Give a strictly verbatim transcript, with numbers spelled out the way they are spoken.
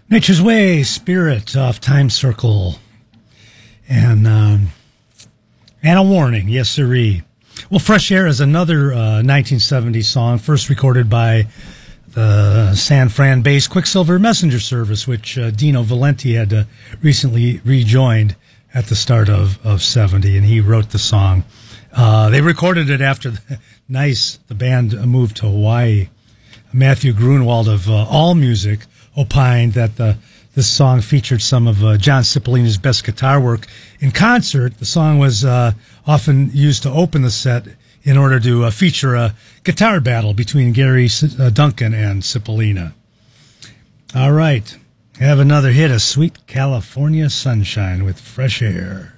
Nature's Way, Spirit off Time Circle. And um, and a warning, yes sirree. Well, Fresh Air is another uh, nineteen seventies song, first recorded by the San Fran-based Quicksilver Messenger Service, which uh, Dino Valenti had uh, recently rejoined at the start of, of seventy, and he wrote the song. Uh, they recorded it after the, nice, the band moved to Hawaii. Matthew Grunewald of uh, AllMusic opined that the this song featured some of uh, John Cipollina's best guitar work. In concert, the song was uh, often used to open the set in order to uh, feature a guitar battle between Gary uh, Duncan and Cipollina. All right, have another hit of Sweet California Sunshine with Fresh Air.